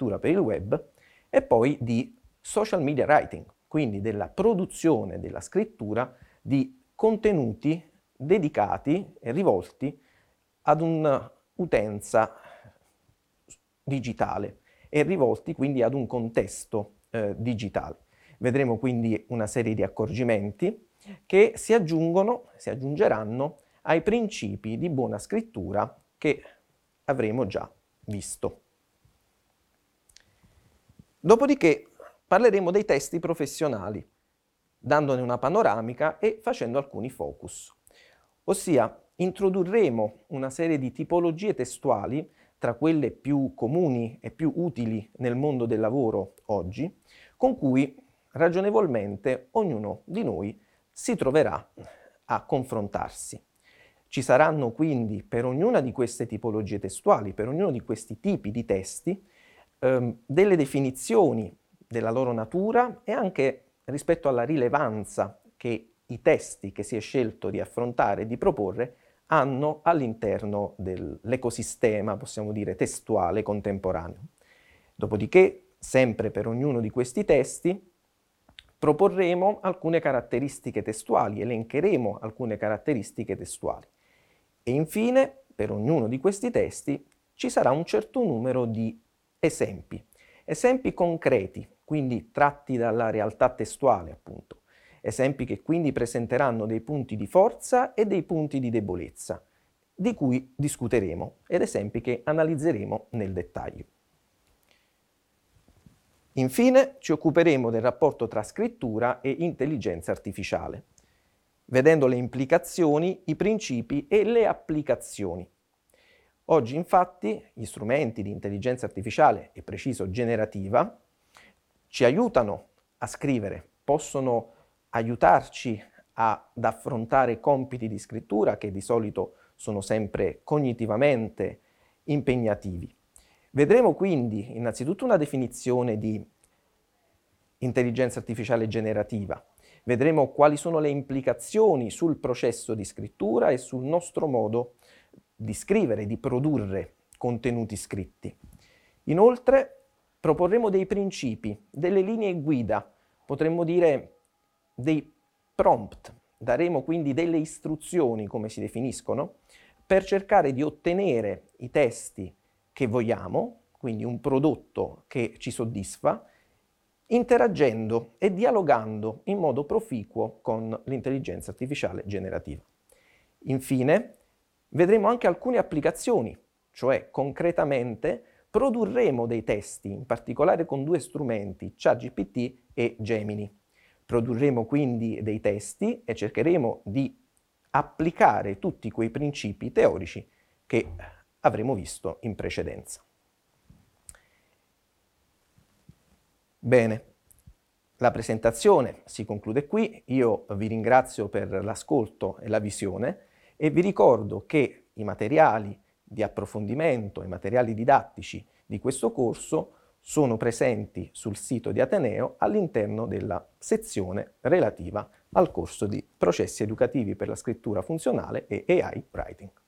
scrittura per il web, e poi di social media writing, quindi della produzione della scrittura di contenuti dedicati e rivolti ad un'utenza digitale e rivolti quindi ad un contesto digitale. Vedremo quindi una serie di accorgimenti che si aggiungeranno ai principi di buona scrittura che avremo già visto. Dopodiché parleremo dei testi professionali, dandone una panoramica e facendo alcuni focus. Ossia, introdurremo una serie di tipologie testuali, tra quelle più comuni e più utili nel mondo del lavoro oggi, con cui ragionevolmente ognuno di noi si troverà a confrontarsi. Ci saranno quindi per ognuna di queste tipologie testuali, per ognuno di questi tipi di testi, delle definizioni della loro natura e anche rispetto alla rilevanza che i testi che si è scelto di affrontare e di proporre hanno all'interno dell'ecosistema, possiamo dire, testuale contemporaneo. Dopodiché, sempre per ognuno di questi testi, proporremo alcune caratteristiche testuali, elencheremo alcune caratteristiche testuali. E infine, per ognuno di questi testi, ci sarà un certo numero di esempi concreti, quindi tratti dalla realtà testuale, appunto. Esempi che quindi presenteranno dei punti di forza e dei punti di debolezza, di cui discuteremo, ed esempi che analizzeremo nel dettaglio. Infine ci occuperemo del rapporto tra scrittura e intelligenza artificiale, vedendo le implicazioni, i principi e le applicazioni. Oggi infatti gli strumenti di intelligenza artificiale, e preciso generativa, ci aiutano a scrivere, possono aiutarci ad affrontare compiti di scrittura che di solito sono sempre cognitivamente impegnativi. Vedremo quindi innanzitutto una definizione di intelligenza artificiale generativa, vedremo quali sono le implicazioni sul processo di scrittura e sul nostro modo di scrivere, di produrre contenuti scritti. Inoltre proporremo dei principi, delle linee guida, potremmo dire dei prompt, daremo quindi delle istruzioni, come si definiscono, per cercare di ottenere i testi che vogliamo, quindi un prodotto che ci soddisfa, interagendo e dialogando in modo proficuo con l'intelligenza artificiale generativa. Infine, vedremo anche alcune applicazioni, cioè concretamente produrremo dei testi, in particolare con due strumenti, ChatGPT e Gemini. Produrremo quindi dei testi e cercheremo di applicare tutti quei principi teorici che avremo visto in precedenza. Bene, la presentazione si conclude qui, io vi ringrazio per l'ascolto e la visione e vi ricordo che i materiali di approfondimento, i materiali didattici di questo corso sono presenti sul sito di Ateneo all'interno della sezione relativa al corso di processi educativi per la scrittura funzionale e AI Writing.